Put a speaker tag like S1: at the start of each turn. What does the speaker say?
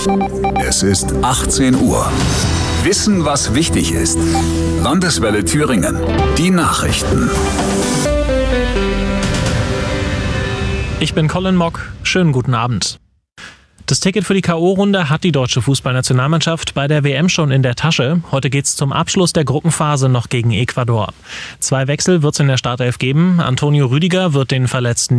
S1: Es ist 18 Uhr. Wissen, was wichtig ist. Landeswelle Thüringen. Die Nachrichten.
S2: Ich bin Colin Mock. Schönen guten Abend. Das Ticket für die K.O.-Runde hat die deutsche Fußballnationalmannschaft bei der WM schon in der Tasche. Heute geht's zum Abschluss der Gruppenphase noch gegen Ecuador. 2 Wechsel wird's in der Startelf geben. Antonio Rüdiger wird den verletzten